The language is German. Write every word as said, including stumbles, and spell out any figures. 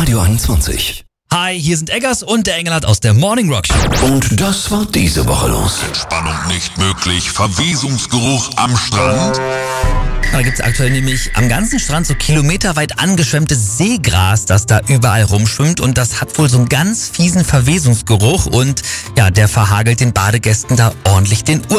Radio einundzwanzig. Hi, hier sind Eggers und der Engelhardt aus der Morning Rock Show. Und das war diese Woche los. Entspannung nicht möglich, Verwesungsgeruch am Strand. Da gibt es aktuell nämlich am ganzen Strand so kilometerweit angeschwemmtes Seegras, das da überall rumschwimmt, und das hat wohl so einen ganz fiesen Verwesungsgeruch und ja, der verhagelt den Badegästen da ordentlich den Urlaub.